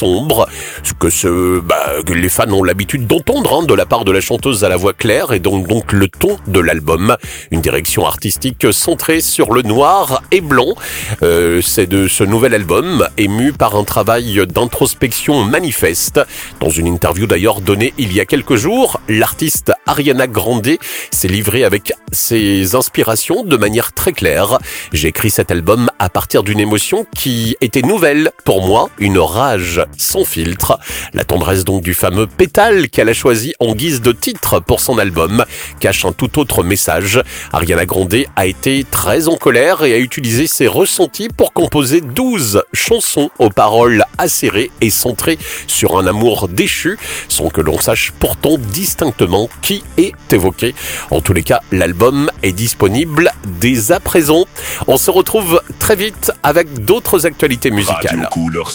sombre, ce que les fans ont l'habitude d'entendre de la part de la chanteuse à la voix claire, et donc le ton de l'album. Une direction artistique centrée sur le noir et blanc. C'est de ce nouvel album, ému par un travail d'introspection manifeste. Dans une interview d'ailleurs donnée il y a quelques jours, l'artiste Ariana Grande s'est livrée avec ses inspirations de manière très claire. J'ai écrit cet album à partir d'une émotion qui était nouvelle pour moi, une rage sans filtre. La tendresse donc du fameux pétale qu'elle a choisi en guise de titre pour son album cache un tout autre message. Ariana Grande a été très en colère et a utilisé ses ressentis pour composer 12 chansons aux paroles acérées et centrées sur un amour déchu, sans que l'on sache pourtant distinctement qui est évoqué. En tous les cas, l'album est disponible dès à présent. On se retrouve très vite avec d'autres actualités musicales.